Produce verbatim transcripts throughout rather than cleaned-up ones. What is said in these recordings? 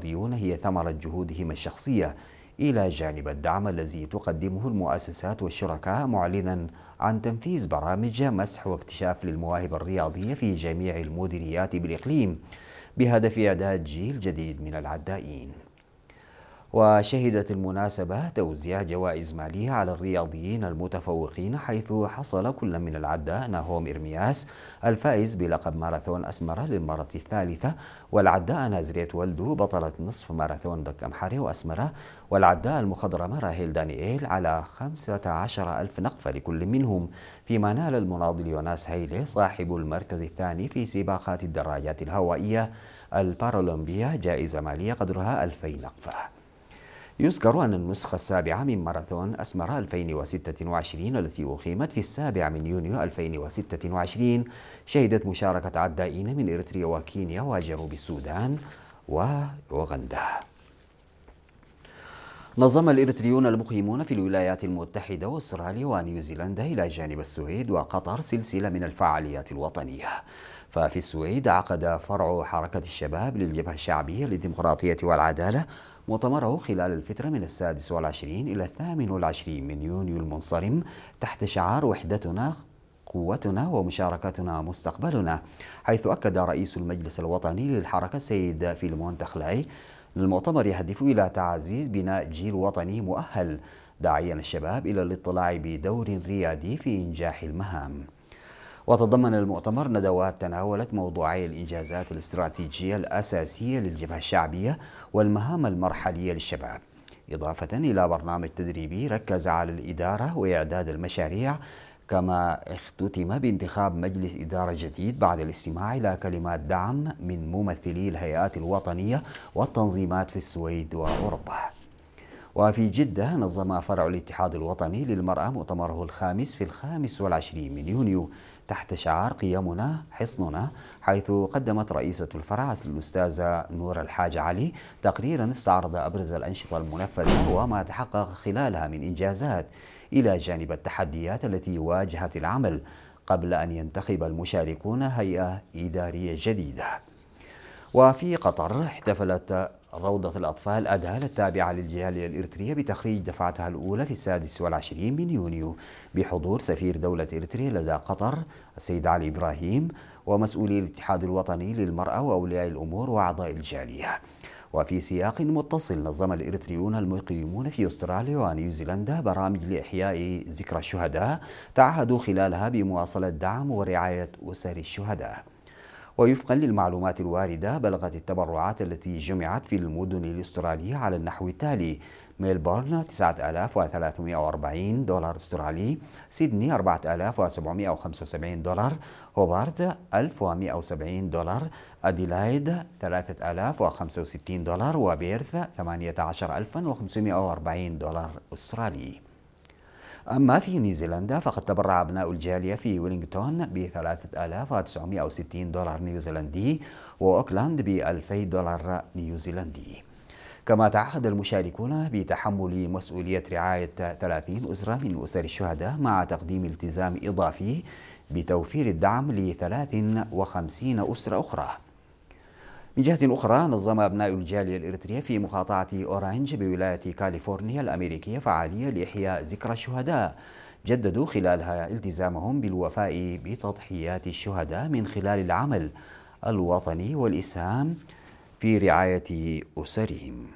الرياضيون هي ثمرة جهودهم الشخصية إلى جانب الدعم الذي تقدمه المؤسسات والشركاء، معلنا عن تنفيذ برامج مسح واكتشاف للمواهب الرياضية في جميع المديريات بالإقليم بهدف إعداد جيل جديد من العدائين. وشهدت المناسبة توزيع جوائز مالية على الرياضيين المتفوقين، حيث حصل كل من العداء ناهوم إرمياس الفائز بلقب ماراثون أسمرة للمرة الثالثة، والعداء نازريت ولدو بطلة نصف ماراثون دك أمحري وأسمرة، والعداء المخضرمة راهيل دانييل على خمسة عشر ألف نقفة لكل منهم، فيما نال المناضل يوناس هيلي صاحب المركز الثاني في سباقات الدراجات الهوائية البارالمبية جائزة مالية قدرها ألفي نقفة. يذكر أن النسخة السابعة من ماراثون أسمرة ألفين وستة وعشرين التي أقيمت في السابع من يونيو ألفين وستة وعشرين شهدت مشاركة عدائين من إريتريا وكينيا وجنوب السودان وأوغندا. نظم الإريتريون المقيمون في الولايات المتحدة وأستراليا ونيوزيلندا إلى جانب السويد وقطر سلسلة من الفعاليات الوطنية. ففي السويد عقد فرع حركة الشباب للجبهة الشعبية للديمقراطية والعدالة مؤتمره خلال الفترة من السادس والعشرين إلى الثامن والعشرين من يونيو المنصرم تحت شعار وحدتنا قوتنا ومشاركتنا مستقبلنا، حيث أكد رئيس المجلس الوطني للحركة السيد فيلمون تخلاي أن المؤتمر يهدف إلى تعزيز بناء جيل وطني مؤهل، داعيا الشباب إلى الاطلاع بدور ريادي في إنجاح المهام. وتضمن المؤتمر ندوات تناولت موضوعي الإنجازات الاستراتيجية الأساسية للجبهة الشعبية والمهام المرحلية للشباب، إضافة إلى برنامج تدريبي ركز على الإدارة وإعداد المشاريع، كما اختتم بانتخاب مجلس إدارة جديد بعد الاستماع إلى كلمات دعم من ممثلي الهيئات الوطنية والتنظيمات في السويد وأوروبا. وفي جدة نظم فرع الاتحاد الوطني للمرأة مؤتمره الخامس في الخامس والعشرين من يونيو تحت شعار قيمنا حصننا، حيث قدمت رئيسة الفرع الأستاذة نور الحاج علي تقريرا استعرض أبرز الأنشطة المنفذة وما تحقق خلالها من إنجازات، إلى جانب التحديات التي واجهت العمل قبل أن ينتخب المشاركون هيئة إدارية جديدة. وفي قطر احتفلت روضة الأطفال أدال التابعة للجالية الإريترية بتخريج دفعتها الأولى في السادس والعشرين من يونيو بحضور سفير دولة إريتريا لدى قطر السيد علي إبراهيم ومسؤولي الاتحاد الوطني للمرأة وأولياء الأمور وأعضاء الجالية. وفي سياق متصل نظم الإريتريون المقيمون في أستراليا ونيوزيلندا برامج لإحياء ذكرى الشهداء تعهدوا خلالها بمواصلة دعم ورعاية أسر الشهداء. ووفقا للمعلومات الواردة بلغت التبرعات التي جمعت في المدن الأسترالية على النحو التالي: ميلبورن تسعة آلاف وثلاثمئة وأربعين دولار استرالي، سيدني أربعة آلاف وسبعمئة وخمسة وسبعين دولار، هوبارت ألف ومئة وسبعين دولار، أديلايد ثلاثة آلاف وخمسة وستين دولار، وبيرث ثمانية عشر ألفا وخمسمئة وأربعين دولار استرالي. أما في نيوزيلندا فقد تبرع أبناء الجالية في ويلينغتون ب ثلاثة آلاف وتسعمئة وستين دولار نيوزيلندي، وأوكلاند ب ألفي دولار نيوزيلندي. كما تعهد المشاركون بتحمل مسؤولية رعاية ثلاثين أسرة من أسر الشهداء مع تقديم التزام إضافي بتوفير الدعم ل ثلاث وخمسين أسرة أخرى. من جهة أخرى نظم أبناء الجالية الإريترية في مقاطعة أورانج بولاية كاليفورنيا الأمريكية فعالية لإحياء ذكرى الشهداء، جددوا خلالها التزامهم بالوفاء بتضحيات الشهداء من خلال العمل الوطني والإسهام في رعاية أسرهم.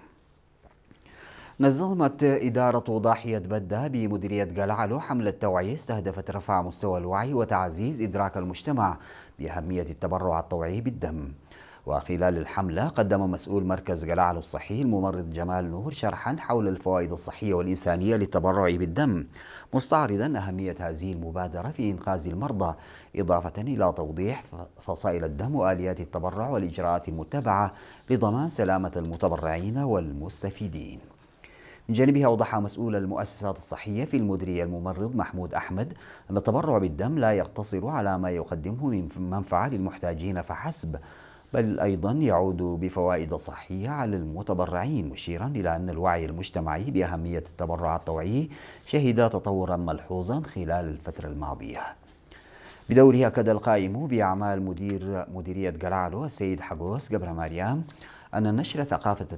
نظمت إدارة ضاحية بدة بمديرية قلعلو حملة توعية استهدفت رفع مستوى الوعي وتعزيز إدراك المجتمع بأهمية التبرع الطوعي بالدم. وخلال الحملة قدم مسؤول مركز قلعلو الصحي الممرض جمال نور شرحا حول الفوائد الصحية والإنسانية للتبرع بالدم، مستعرضا أهمية هذه المبادرة في إنقاذ المرضى، إضافة إلى توضيح فصائل الدم وآليات التبرع والإجراءات المتبعة لضمان سلامة المتبرعين والمستفيدين. من جانبه أوضح مسؤول المؤسسات الصحية في المديرية الممرض محمود أحمد أن التبرع بالدم لا يقتصر على ما يقدمه من منفعة للمحتاجين فحسب، بل أيضا يعود بفوائد صحية على المتبرعين، مشيرا إلى أن الوعي المجتمعي بأهمية التبرع الطوعي شهد تطورا ملحوظا خلال الفترة الماضية. بدوره أكد القائم بأعمال مدير مديرية قلعلو السيد حقوس قبر مريم أن نشر ثقافة